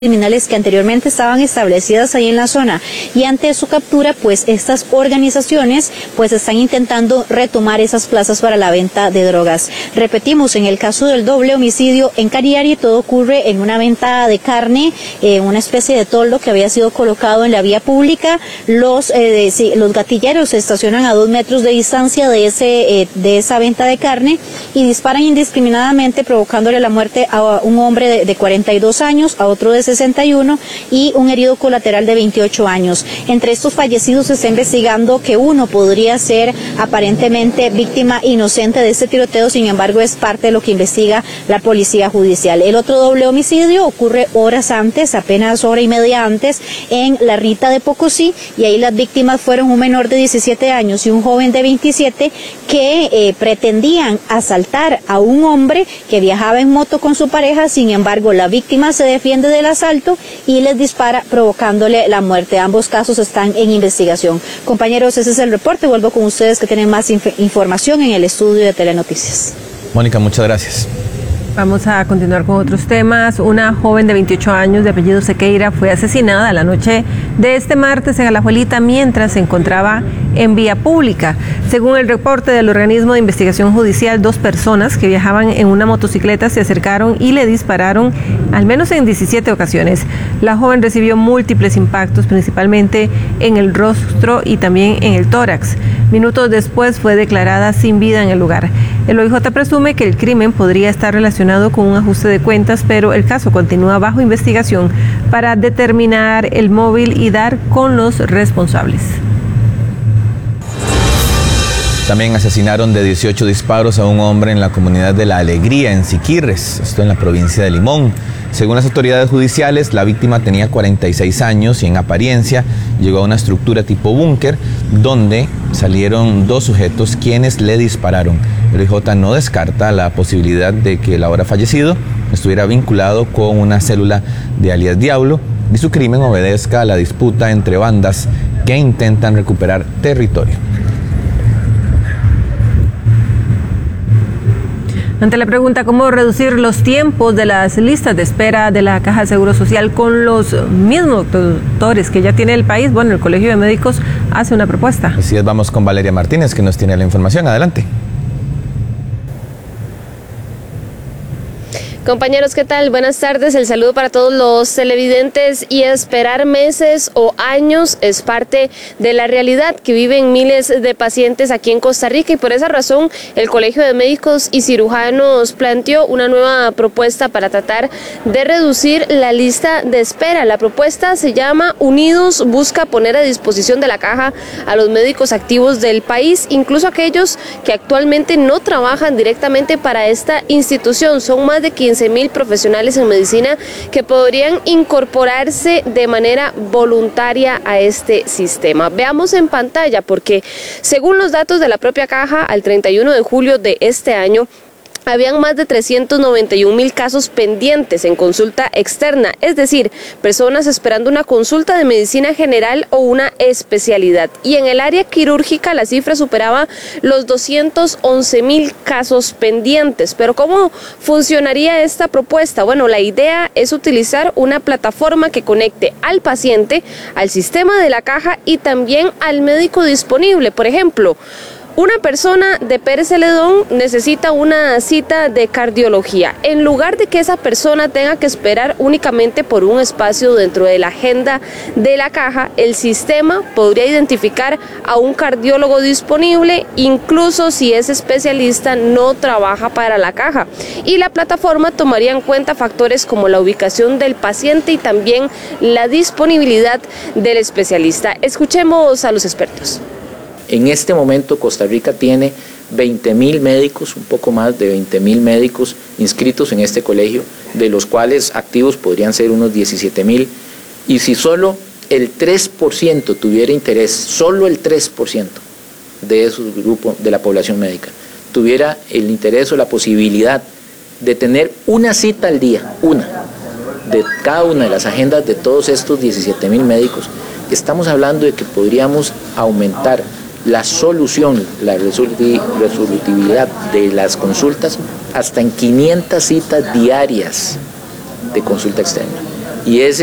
criminales que anteriormente estaban establecidas ahí en la zona, y ante su captura pues estas organizaciones pues están intentando retomar esas plazas para la venta de drogas. Repetimos, en el caso del doble homicidio en Cariari, todo ocurre en una venta de carne, una especie de toldo que había sido colocado en la vía pública. Los gatilleros se estacionan a 2 metros de distancia de esa venta de carne y disparan indiscriminadamente, provocándole la muerte a un hombre de 42 años, a otro de 61 y un herido colateral de 28 años. Entre estos fallecidos se está investigando que uno podría ser aparentemente víctima inocente de este tiroteo, sin embargo es parte de lo que investiga la policía judicial. El otro doble homicidio ocurre horas antes, apenas hora y media antes, en La Rita de Pocosí, y ahí las víctimas fueron un menor de 17 años y un joven de 27 que pretendían asaltar a un hombre que viajaba en moto con su pareja. Sin embargo, la víctima se defiende del asalto y les dispara, provocándole la muerte. Ambos casos están en investigación. Compañeros, ese es el reporte. Vuelvo con ustedes que tienen más información en el estudio de Telenoticias. Mónica, muchas gracias. Vamos a continuar con otros temas. Una joven de 28 años de apellido Sequeira fue asesinada la noche de este martes en Alajuelita mientras se encontraba en vía pública. Según el reporte del organismo de investigación judicial, 2 personas que viajaban en una motocicleta se acercaron y le dispararon al menos en 17 ocasiones. La joven recibió múltiples impactos, principalmente en el rostro y también en el tórax. Minutos después fue declarada sin vida en el lugar. El OIJ presume que el crimen podría estar relacionado con un ajuste de cuentas, pero el caso continúa bajo investigación para determinar el móvil y dar con los responsables. También asesinaron de 18 disparos a un hombre en la comunidad de La Alegría, en Siquirres, esto en la provincia de Limón. Según las autoridades judiciales, la víctima tenía 46 años y en apariencia llegó a una estructura tipo búnker donde salieron 2 sujetos quienes le dispararon. El OIJ no descarta la posibilidad de que el ahora fallecido estuviera vinculado con una célula de alias Diablo y su crimen obedezca a la disputa entre bandas que intentan recuperar territorio. Ante la pregunta cómo reducir los tiempos de las listas de espera de la Caja de Seguro Social con los mismos doctores que ya tiene el país, bueno, el Colegio de Médicos hace una propuesta. Así es, vamos con Valeria Martínez, que nos tiene la información. Adelante. Compañeros, ¿qué tal? Buenas tardes, el saludo para todos los televidentes. Y esperar meses o años es parte de la realidad que viven miles de pacientes aquí en Costa Rica, y por esa razón el Colegio de Médicos y Cirujanos planteó una nueva propuesta para tratar de reducir la lista de espera. La propuesta se llama Unidos busca poner a disposición de la Caja a los médicos activos del país, incluso aquellos que actualmente no trabajan directamente para esta institución. Son más de 15,000 profesionales en medicina que podrían incorporarse de manera voluntaria a este sistema. Veamos en pantalla, porque según los datos de la propia Caja, al 31 de julio de este año, habían más de 391,000 casos pendientes en consulta externa, es decir, personas esperando una consulta de medicina general o una especialidad. Y en el área quirúrgica la cifra superaba los 211,000 casos pendientes. Pero ¿cómo funcionaría esta propuesta? Bueno, la idea es utilizar una plataforma que conecte al paciente, al sistema de la Caja y también al médico disponible. Por ejemplo, una persona de Pérez Celedón necesita una cita de cardiología. En lugar de que esa persona tenga que esperar únicamente por un espacio dentro de la agenda de la Caja, el sistema podría identificar a un cardiólogo disponible, incluso si ese especialista no trabaja para la Caja. Y la plataforma tomaría en cuenta factores como la ubicación del paciente y también la disponibilidad del especialista. Escuchemos a los expertos. En este momento Costa Rica tiene 20,000 médicos, un poco más de 20,000 médicos inscritos en este colegio, de los cuales activos podrían ser unos 17,000, y si solo el 3% tuviera interés, solo el 3% de esos grupos de la población médica tuviera el interés o la posibilidad de tener una cita al día, una, de cada una de las agendas de todos estos 17,000 médicos, estamos hablando de que podríamos aumentar la solución, la resolutividad de las consultas hasta en 500 citas diarias de consulta externa. y ese